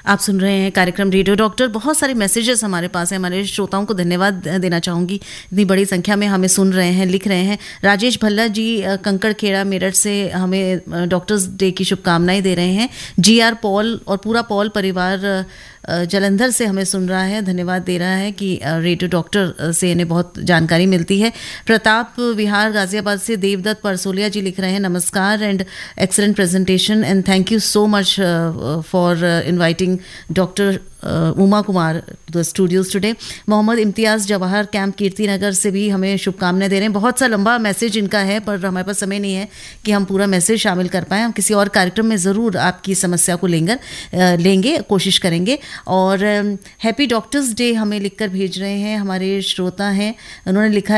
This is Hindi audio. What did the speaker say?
आप सुन रहे हैं कार्यक्रम रेडियो डॉक्टर। बहुत सारे मैसेजेस हमारे पास हैं। हमारे श्रोताओं को धन्यवाद देना चाहूँगी, इतनी बड़ी संख्या में हमें सुन रहे हैं, लिख रहे हैं। राजेश भल्ला जी कंकड़ खेड़ा मेरठ से हमें डॉक्टर्स डे की शुभकामनाएं दे रहे हैं। GR पॉल और पूरा पॉल परिवार जलंधर से हमें सुन रहा है, धन्यवाद दे रहा है कि रेडियो डॉक्टर से इन्हें बहुत जानकारी मिलती है। प्रताप विहार गाजियाबाद से देवदत्त परसोलिया जी लिख रहे हैं, नमस्कार and excellent presentation and thank you so much for inviting doctor Uma Kumar to the studios today. Mohammad Imtiaz Jawahar camp Kirtinagar से भी हमें शुभकामनाएं दे रहे हैं। बहुत सा लंबा मैसेज इनका है पर हमारे पास समय नहीं है कि हम पूरा मैसेज शामिल कर पाएँ। हम किसी और कार्यक्रम में ज़रूर आपकी समस्या को लेंगे, कोशिश करेंगे। और हैप्पी डॉक्टर्स डे हमें लिखकर भेज रहे हैं हमारे श्रोता हैं, उन्होंने लिखा